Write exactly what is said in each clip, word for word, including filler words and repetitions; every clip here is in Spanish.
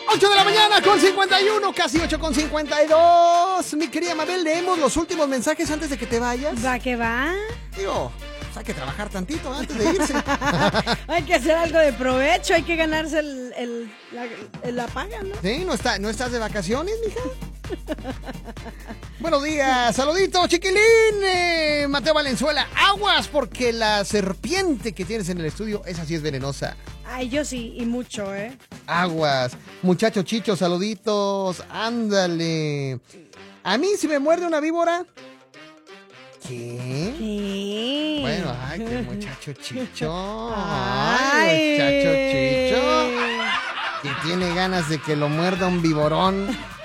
ocho de la mañana con cincuenta y uno, casi ocho con cincuenta y dos. Mi querida Mabel, leemos los últimos mensajes antes de que te vayas. ¿Va que va? Digo, pues hay que trabajar tantito antes de irse. Hay que hacer algo de provecho, hay que ganarse el, el, la, la paga, ¿no? Sí, ¿no, está, ¿no estás de vacaciones, mija? Buenos días, saluditos, chiquilín. eh, Mateo Valenzuela, aguas porque la serpiente que tienes en el estudio, esa sí es venenosa. Ay, yo sí, y mucho, ¿eh? Aguas, muchacho Chicho, saluditos, ándale. A mí si me muerde una víbora. ¿Qué? ¿Qué? Bueno, ay, qué muchacho Chicho. Ay, Ay, muchacho Chicho. Que tiene ganas de que lo muerda un viborón.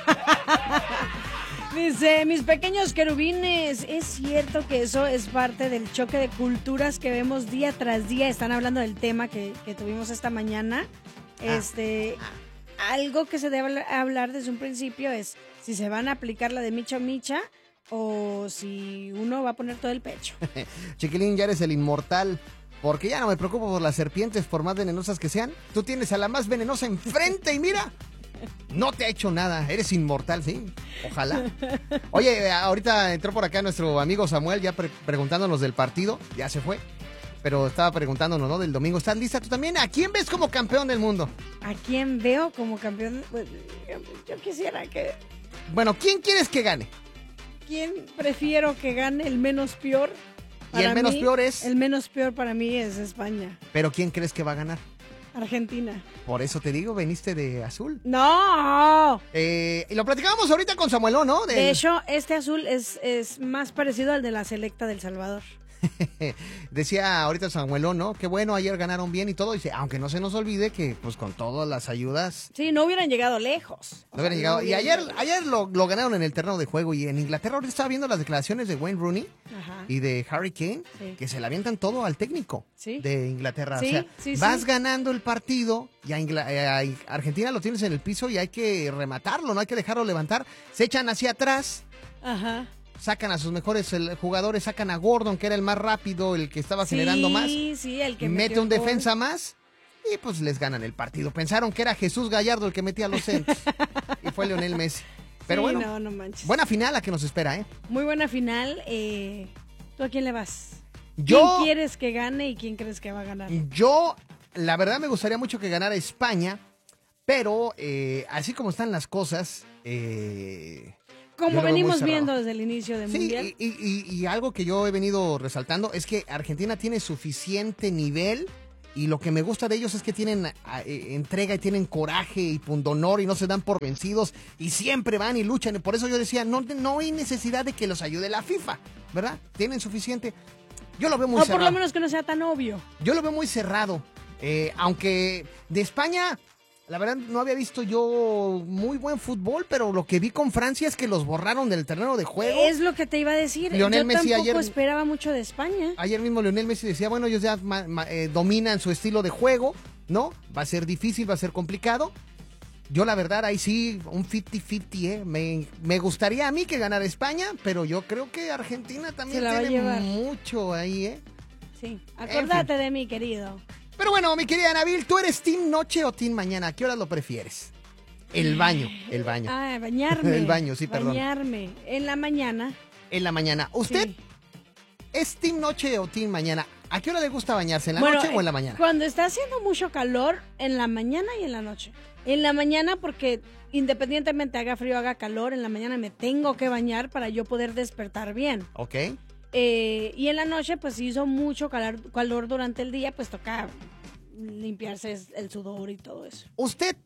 Dice, mis pequeños querubines, es cierto que eso es parte del choque de culturas que vemos día tras día. Están hablando del tema que, que tuvimos esta mañana. Ah. Este, algo que se debe hablar desde un principio es si se van a aplicar la de Micha Micha o si uno va a poner todo el pecho. Chiquilín, ya eres el inmortal. Porque ya no me preocupo por las serpientes, por más venenosas que sean. Tú tienes a la más venenosa enfrente y mira, no te ha hecho nada. Eres inmortal, sí. Ojalá. Oye, ahorita entró por acá nuestro amigo Samuel ya pre- preguntándonos del partido. Ya se fue. Pero estaba preguntándonos, ¿no? Del domingo. ¿Estás lista tú también? ¿A quién ves como campeón del mundo? ¿A quién veo como campeón? Pues, yo, yo quisiera que... Bueno, ¿quién quieres que gane? ¿Quién prefiero que gane el menos peor? Y el Para menos mí, peor es... El menos peor para mí es España. ¿Pero quién crees que va a ganar? Argentina. Por eso te digo, veniste de azul. ¡No! Eh, y lo platicábamos ahorita con Samuelón, ¿no? Del... De hecho, este azul es, es más parecido al de la selecta del Salvador. Decía ahorita Samuelón, ¿no? Qué bueno, ayer ganaron bien y todo. Dice, aunque no se nos olvide que pues con todas las ayudas... Sí, no hubieran llegado lejos. No hubieran llegado. Y ayer, ayer lo, lo ganaron en el terreno de juego. Y en Inglaterra ahorita estaba viendo las declaraciones de Wayne Rooney Ajá. y de Harry Kane, Sí. que se le avientan todo al técnico Sí. de Inglaterra. Sí, o sea, sí, vas sí. ganando el partido y a, Ingla- eh, a Argentina lo tienes en el piso y hay que rematarlo, no hay que dejarlo levantar. Se echan hacia atrás. Ajá. Sacan a sus mejores el, jugadores, sacan a Gordon, que era el más rápido, el que estaba generando más. Sí, sí, el que Mete metió un el gol. defensa más y pues les ganan el partido. Pensaron que era Jesús Gallardo el que metía los centros y fue Lionel Messi. Pero Sí, bueno, no, no manches. buena final la que nos espera, ¿eh? Muy buena final. Eh, ¿Tú a quién le vas? Yo, ¿Quién quieres que gane y quién crees que va a ganar? yo, la verdad me gustaría mucho que ganara España, pero eh, así como están las cosas... Eh, Yo Como lo veo muy venimos cerrado. viendo desde el inicio del Sí, Mundial. y, y- y algo que yo he venido resaltando es que Argentina tiene suficiente nivel y lo que me gusta de ellos es que tienen a, eh, entrega y tienen coraje y pundonor y no se dan por vencidos y siempre van y luchan. Y por eso yo decía, no, no hay necesidad de que los ayude la FIFA, ¿verdad? Tienen suficiente. Yo lo veo muy O cerrado. por lo menos que no sea tan obvio. Yo lo veo muy cerrado. Eh, aunque de España, la verdad, no había visto yo muy buen fútbol, pero lo que vi con Francia es que los borraron del terreno de juego. Es lo que te iba a decir. Lionel Yo Messi tampoco ayer- esperaba mucho de España. Ayer mismo Lionel Messi decía, bueno, ellos ya ma- ma- eh, dominan su estilo de juego, ¿no? Va a ser difícil, va a ser complicado. Yo la verdad, ahí sí, un cincuenta cincuenta, ¿eh? Me, me gustaría a mí que ganara España, pero yo creo que Argentina también Se la va a tiene llevar. mucho ahí, ¿eh? Sí, acordate En de mí, querido. Pero bueno, mi querida Nabil, ¿tú eres team noche o team mañana? ¿A qué hora lo prefieres? El baño, el baño. Ah, bañarme. El baño, sí, perdón. Bañarme. En la mañana. En la mañana. ¿Usted Sí. es team noche o team mañana? ¿A qué hora le gusta bañarse? ¿En la Bueno, noche o en la eh, mañana? Cuando está haciendo mucho calor, en la mañana y en la noche. En la mañana porque independientemente haga frío o haga calor, en la mañana me tengo que bañar para yo poder despertar bien. Ok. Eh, y en la noche, pues si hizo mucho calor, calor durante el día, pues toca limpiarse el sudor y todo eso. ¿Usted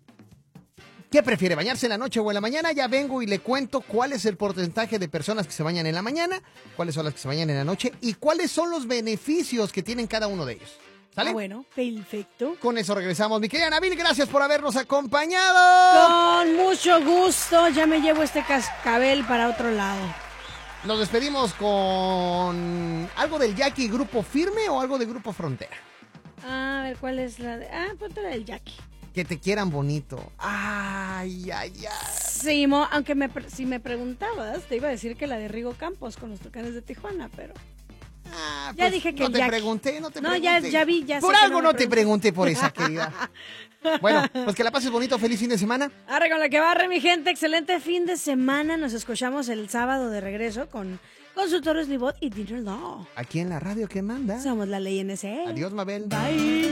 qué prefiere, bañarse en la noche o en la mañana? Ya vengo y le cuento cuál es el porcentaje de personas que se bañan en la mañana, cuáles son las que se bañan en la noche y cuáles son los beneficios que tienen cada uno de ellos. ¿Sale? Ah, bueno, perfecto. Con eso regresamos. Mi querida Nabil, gracias por habernos acompañado. Con mucho gusto, ya me llevo este cascabel para otro lado. Nos despedimos con algo del Jackie Grupo Firme o algo de Grupo Frontera. A ver, ¿cuál es la de...? Ah, ponte la del Jackie. Que te quieran bonito. Ay, ay, ay. Sí, mo, aunque me, pre- si me preguntabas, te iba a decir que la de Rigo Campos con los Tucanes de Tijuana, pero... Ah, Ya pues, dije que no el te Jack. pregunté, no te No, pregunté. ya- ya vi, ya sé Por que algo no no, me te pregunté. pregunté por esa, querida. Bueno, pues que la pases bonito, feliz fin de semana. Arre con la que barre, mi gente. Excelente fin de semana. Nos escuchamos el sábado de regreso con Consultores Libot y Dinner Law. Aquí en la radio que manda. Somos la ley N S. Adiós, Mabel. Bye.